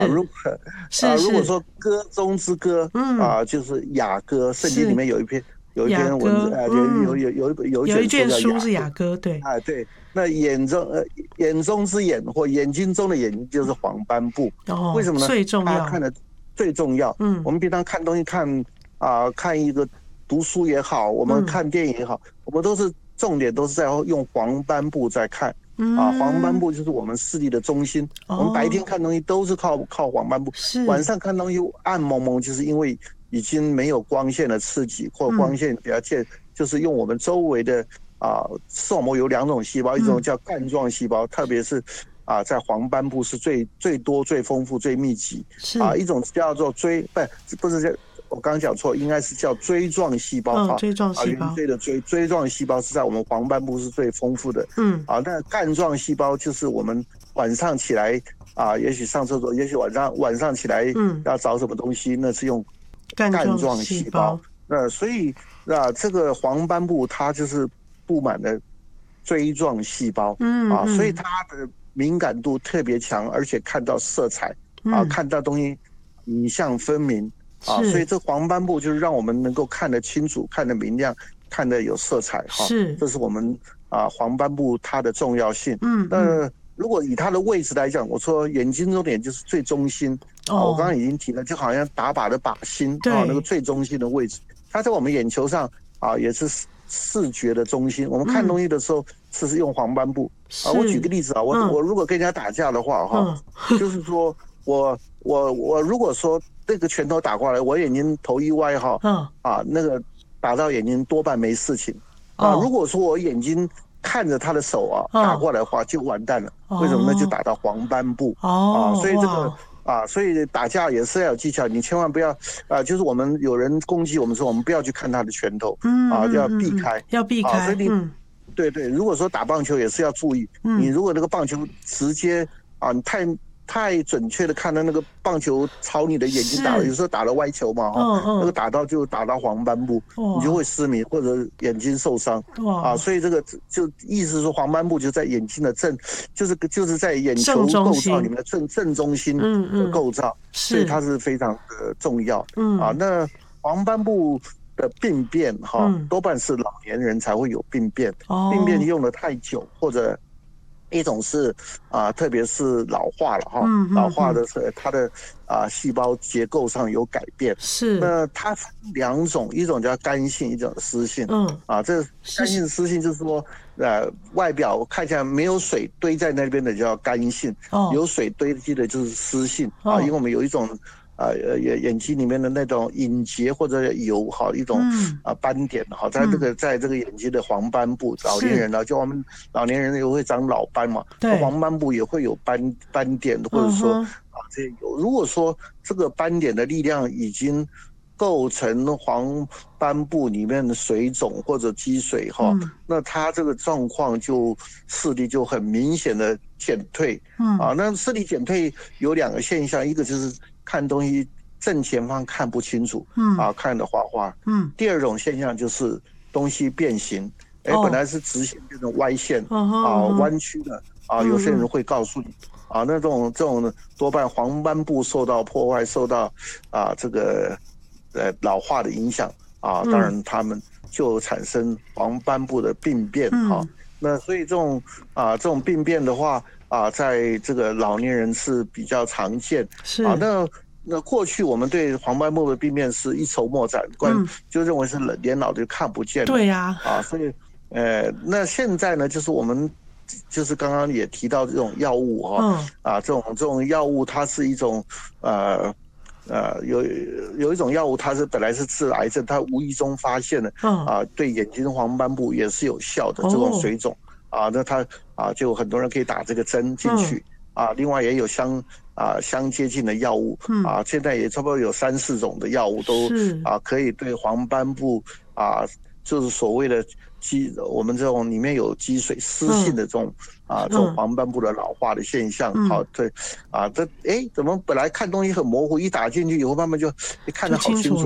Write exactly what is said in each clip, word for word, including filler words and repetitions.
啊，如果啊，如果是是， 说歌中之歌嗯， 啊，就是雅歌，圣经里是面有一篇有一雅篇文字， 歌， 啊，有有嗯， 有有一本有一有一卷书叫雅卷书是歌。 雅歌，对， 啊，对，那眼中呃眼中之眼或眼睛中的眼睛就是黄斑部，为哦， 什么呢？ 最重要， 他看的最重要。我嗯们平常看东西看啊、看一个读书也好，我们嗯看电影也好，我们都是重点都是在用黄斑部在看。啊，黄斑嗯， 部就是我们视力的中心。我们白天哦， 看东西都是靠靠黄斑部，晚是， 上看东西暗蒙蒙，就是因为已经没有光线的刺激，或光嗯线比较见，就是用我们周围的啊，视网膜有两种细胞，一种嗯， 叫冠状细胞，特别是啊在黄斑部是最最多、最丰富、最密集啊， 是， 一种叫做锥，不不是叫我刚刚讲错，应该是叫锥状细胞嗯， 哈。 锥状啊，圆细胞， 锥的锥，锥状细胞是在我们黄斑部是最丰富的。 嗯啊，那干状细胞就是我们晚上起来啊，也许上厕所，也许晚上晚上起来嗯， 要找什么东西，那是用冠状干状细胞。 细胞， 那所以啊，这个黄斑部它就是布满了锥状细胞啊，所以嗯嗯它的敏感度特别强，而且看到色彩啊， 嗯， 看到东西影像分明啊，所以是这黄斑部就是让我们能够看得清楚、看得明亮、看得有色彩哈。 是， 这是我们啊黄斑部它的重要性。 嗯嗯， 那如果以它的位置来讲，我说眼睛中点就是最中心啊，我刚刚哦， 已经提了，就好像打靶的靶心啊，那个对， 最中心的位置，它在我们眼球上啊也是视觉的中心。我们看嗯， 东西的时候是用黄斑部啊。我举个是， 例子啊，我嗯我如果跟人家打架的话哈， 嗯就是说我我我如果说这个拳头打过来，我眼睛头一歪哈嗯， 啊，那个打到眼睛多半没事情啊。如哦果说我眼睛看着他的手啊打哦过来的话，就完蛋了。为什么呢？就哦打到黄斑部啊。 哦， 所以这个哇， 啊，所以打架也是要有技巧，你千万不要啊，就是我们有人攻击我们说，我们不要去看他的拳头嗯啊，就要嗯嗯嗯， 避开要避啊。所以开， 你嗯对对，如果说打棒球也是要注意，你嗯如果那个棒球直接啊，你太太准确的看到那个棒球朝你的眼睛打了，有是， 时候打了歪球嘛哈， 嗯嗯， 那个打到就打到黄斑部，你就会哇失明或者眼睛受伤啊。 哇， 所以这个就意思是说黄斑部就在眼睛的正，就是就是在眼正球构造里中心， 面的正正中心的嗯嗯， 构造，所以它是， 是非常的重要啊。 嗯那黄斑部的病变哈， 嗯， 多半是老年人才会有病变，病变哦， 用的太久或者。一种是啊、特别是老化了哈， 嗯老嗯嗯， 化的是它的啊、细胞结构上有改变。 是， 那它分两种，一种叫干性，一种湿性。 嗯， 啊，这是是， 干性湿性就是说，呃，外表看起来没有水堆在那边的叫干性， 哦有水堆积的就是湿性啊。因为哦， 我们有一种啊眼眼睛里面的那种隐结或者油哈，一种嗯啊斑点哈，在这嗯， 个在这个眼睛的黄斑部，老年是， 人呢，就我们老年人也会长老斑嘛，那对， 黄斑部也会有斑斑点，或者说嗯哼， 啊这些有。如果说这个斑点的力量已经构成黄斑部里面的水肿或者积水哈， 嗯那它这个状况就视力就很明显的减退啊。 嗯那视力减退有两个现象，一个就是看东西正前方看不清楚嗯啊，看得花花。 嗯， 第二种现象就是东西变形，哎，本来哦， 是直线变成歪线嗯哼啊， 嗯哼， 弯曲的啊，有些人嗯嗯， 会告诉你。啊，那种这种多半黄斑部受到破坏，受到啊这个呃老化的影响啊，当嗯然他们就产生黄斑部的病变哈、啊。 嗯， 那所以这种啊这种病变的话啊，在这个老年人是比较常见啊。 是， 那那过去我们对黄斑部的病变是一筹莫展，关嗯， 就认为是年老就看不见了对呀， 啊，所以呃，那现在呢，就是我们。就是刚刚也提到这种药物哈、 嗯啊，这种这种药物它是一种呃呃有有一种药物它是本来是治癌症，它无意中发现了嗯， 啊，对眼睛黄斑部也是有效的这种哦， 水肿啊，那它啊就很多人可以打这个针进嗯去啊，另外也有相啊相接近的药物嗯， 啊，现在也差不多有三四种的药物都是， 啊可以对黄斑部啊就是所谓的积我们这种里面有积水湿性的这种、嗯、啊这种黄斑部的老化的现象， 嗯、 好对啊，这哎怎么本来看东西很模糊，一打进去以后慢慢就看得好清楚哈。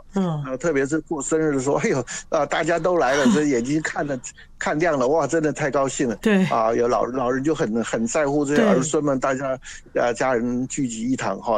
嗯， 呃，特别是过生日的时候，哎呦啊，大家都来了，这眼睛看的看亮了，哇，真的太高兴了。 对啊，有老老人就很很在乎这些儿孙们，大家呃家人聚集一堂哈。